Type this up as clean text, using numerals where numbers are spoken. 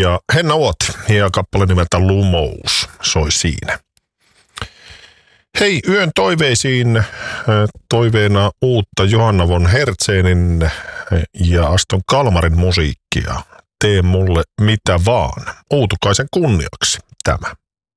ja Henna Uoti ja kappale nimeltä Lumous soi siinä. Hei, yön toiveisiin toiveena uutta Johanna von Hertzenin ja Aston Kalmarin musiikkia. Tee mulle mitä vaan. Outukaisen kunniaksi tämä.